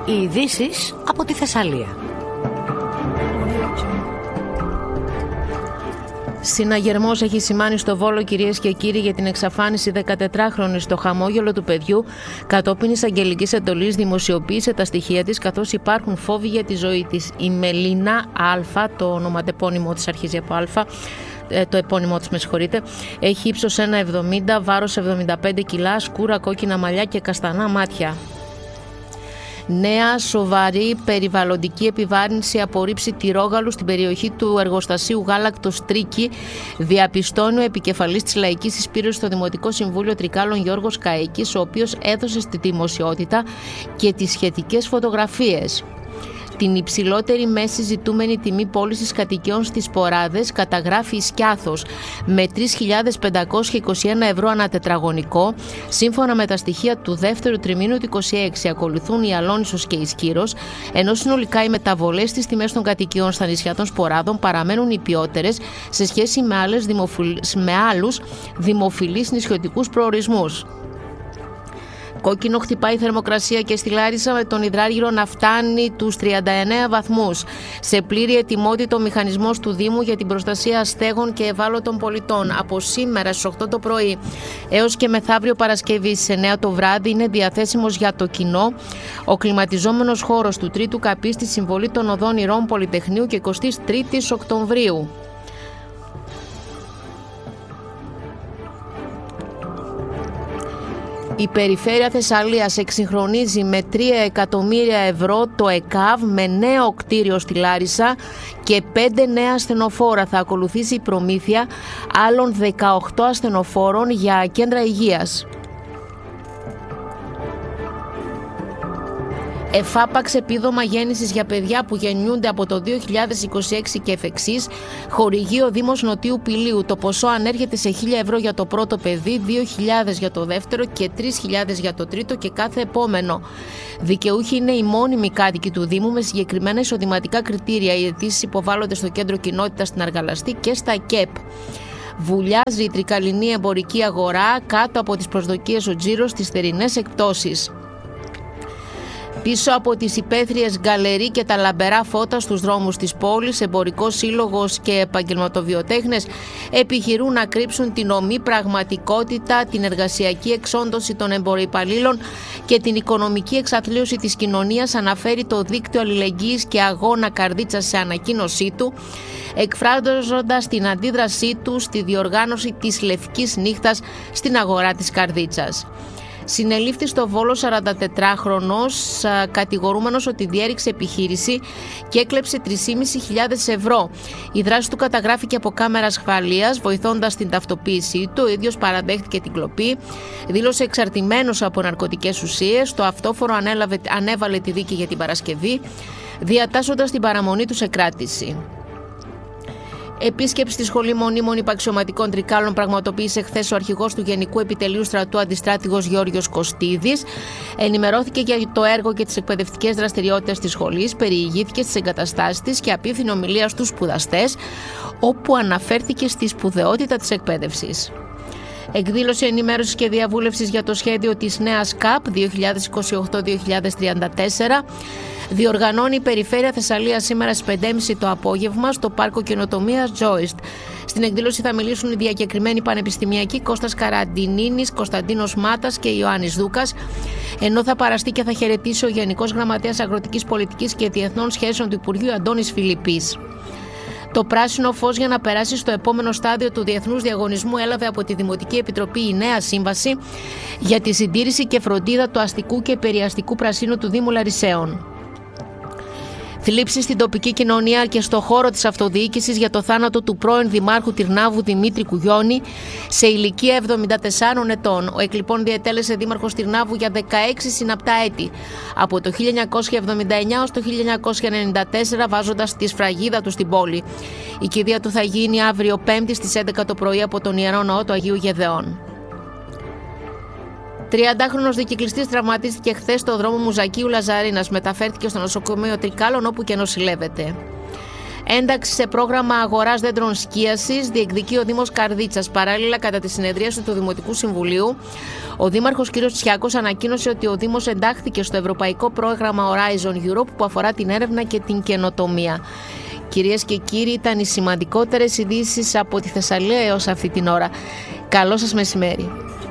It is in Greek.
Οι ειδήσεις από τη Θεσσαλία. Συναγερμός έχει σημάνει στο Βόλο, κυρίες και κύριοι, για την εξαφάνιση 14χρονης. Το χαμόγελο του παιδιού, κατόπιν εισαγγελικής εντολής, δημοσιοποίησε τα στοιχεία της, καθώς υπάρχουν φόβοι για τη ζωή της. Η Μελίνα Α, το ονοματεπώνυμό της αρχίζει από Α, το επώνυμό της, με συγχωρείτε, έχει ύψος 1,70, βάρος 75 κιλά, σκούρα κόκκινα μαλλιά και καστανά μάτια. Νέα σοβαρή περιβαλλοντική επιβάρυνση απορρίψει τυρόγαλου στην περιοχή του εργοστασίου γάλακτος Τρίκη, διαπιστώνει ο επικεφαλής της Λαϊκής Εισπύρωσης στο Δημοτικό Συμβούλιο Τρικάλων Γιώργος Καΐκης, ο οποίος έδωσε στη δημοσιότητα και τις σχετικές φωτογραφίες. Την υψηλότερη μέση ζητούμενη τιμή πώλησης κατοικιών στις Ποράδες καταγράφει η Σκιάθος με 3.521 ευρώ ανά τετραγωνικό, σύμφωνα με τα στοιχεία του δεύτερου τριμήνου του 2026. Ακολουθούν η Αλόνισσος και η Σκύρος, ενώ συνολικά οι μεταβολές στις τιμές των κατοικιών στα νησιά των Σποράδων παραμένουν υπιότερες σε σχέση με άλλους δημοφιλείς νησιωτικούς προορισμούς. Κόκκινο χτυπάει η θερμοκρασία και στη Λάρισα, με τον υδράργυρο να φτάνει τους 39 βαθμούς. Σε πλήρη ετοιμότητα ο μηχανισμός του Δήμου για την προστασία αστέγων και ευάλωτων πολιτών. Από σήμερα στις 8 το πρωί έως και μεθαύριο Παρασκευή στις 9 το βράδυ είναι διαθέσιμος για το κοινό ο κλιματιζόμενος χώρος του Τρίτου Καπή στη Συμβολή των Οδών Ηρών Πολυτεχνείου και 23 Οκτωβρίου. Η Περιφέρεια Θεσσαλίας εξυγχρονίζει με 3 εκατομμύρια ευρώ το ΕΚΑΒ με νέο κτίριο στη Λάρισα και 5 νέα ασθενοφόρα. Θα ακολουθήσει η προμήθεια άλλων 18 ασθενοφόρων για κέντρα υγείας. Εφάπαξ επίδομα γέννησης για παιδιά που γεννιούνται από το 2026 και εφ' εξής, χορηγεί ο Δήμος Νοτίου Πηλίου. Το ποσό ανέρχεται σε 1.000 ευρώ για το πρώτο παιδί, 2.000 για το δεύτερο και 3.000 για το τρίτο και κάθε επόμενο. Δικαιούχοι είναι οι μόνιμοι κάτοικοι του Δήμου με συγκεκριμένα εισοδηματικά κριτήρια. Οι αιτήσεις υποβάλλονται στο Κέντρο Κοινότητας στην Αργαλαστή και στα ΚΕΠ. Βουλιάζει η τρικαλινή εμπορική αγορά, κάτω από τις προσδοκίες ο τζίρος στις θερινές εκπτώσεις. Πίσω από τις υπαίθριες γκαλερί και τα λαμπερά φώτα στους δρόμους της πόλης, εμπορικός σύλλογος και επαγγελματοβιοτέχνες επιχειρούν να κρύψουν την ομή πραγματικότητα, την εργασιακή εξόντωση των εμποροϊπαλλήλων και την οικονομική εξαθλίωση της κοινωνίας, αναφέρει το Δίκτυο Αλληλεγγύης και Αγώνα Καρδίτσας σε ανακοίνωσή του, εκφράζοντας την αντίδρασή του στη διοργάνωση της Λευκής Νύχτας στην αγορά της Καρδίτσας. Συνελήφθη στο Βόλο 44χρονος, κατηγορούμενος ότι διέριξε επιχείρηση και έκλεψε 3.500 ευρώ. Η δράση του καταγράφηκε από κάμερα ασφαλείας, βοηθώντας την ταυτοποίησή του. Ο ίδιος παραδέχτηκε την κλοπή, δήλωσε εξαρτημένος από ναρκωτικές ουσίες. Το αυτόφορο ανέβαλε τη δίκη για την Παρασκευή, διατάσσοντας την παραμονή του σε κράτηση. Επίσκεψη στη Σχολή Μονίμων Υπαξιωματικών Τρικάλων πραγματοποίησε χθες ο αρχηγός του Γενικού Επιτελείου Στρατού Αντιστράτηγος Γιώργος Κωστίδης. Ενημερώθηκε για το έργο και τις εκπαιδευτικές δραστηριότητες της σχολής, περιηγήθηκε στις εγκαταστάσεις της και απίθυνε ομιλία στους σπουδαστές, όπου αναφέρθηκε στη σπουδαιότητα της εκπαίδευσης. Εκδήλωση ενημέρωσης και διαβούλευσης για το σχέδιο της νέας ΚΑΠ 2028-2034 διοργανώνει η Περιφέρεια Θεσσαλίας σήμερα στις 5.30 το απόγευμα στο Πάρκο Καινοτομίας Joist. Στην εκδήλωση θα μιλήσουν οι διακεκριμένοι πανεπιστημιακοί Κώστας Καραντινίνης, Κωνσταντίνος Μάτας και Ιωάννης Δούκας, ενώ θα παραστεί και θα χαιρετήσει ο Γενικός Γραμματέας Αγροτικής Πολιτικής και Διεθνών Σχέσεων του Υπουργείου Αντώνης Φιλιππής. Το πράσινο φως για να περάσει στο επόμενο στάδιο του διεθνούς διαγωνισμού έλαβε από τη Δημοτική Επιτροπή η νέα σύμβαση για τη συντήρηση και φροντίδα του αστικού και περιαστικού πρασίνου του Δήμου Λαρισαίων. Θλίψη στην τοπική κοινωνία και στο χώρο της αυτοδιοίκησης για το θάνατο του πρώην Δημάρχου Τυρνάβου Δημήτρη Κουγιώνη σε ηλικία 74 ετών. Ο εκλειπών διετέλεσε δήμαρχος Τυρνάβου για 16 συναπτά έτη, από το 1979 ως το 1994, βάζοντας τη σφραγίδα του στην πόλη. Η κηδεία του θα γίνει αύριο 5η στις 11 το πρωί από τον Ιερό Ναό του Αγίου Γεδεών. 30χρονος δικυκλιστής τραυματίστηκε χθες στο δρόμο Μουζακίου Λαζαρίνας. Μεταφέρθηκε στο νοσοκομείο Τρικάλων, όπου και νοσηλεύεται. Ένταξη σε πρόγραμμα αγοράς δέντρων σκίασης διεκδικεί ο Δήμος Καρδίτσας. Παράλληλα, κατά τη συνεδρίαση του Δημοτικού Συμβουλίου, ο Δήμαρχος κ. Τσιάκος ανακοίνωσε ότι ο Δήμος εντάχθηκε στο ευρωπαϊκό πρόγραμμα Horizon Europe που αφορά την έρευνα και την καινοτομία. Κυρίες και κύριοι, ήταν οι σημαντικότερες ειδήσεις από τη Θεσσαλία έως αυτή την ώρα. Καλό σας μεσημέρι.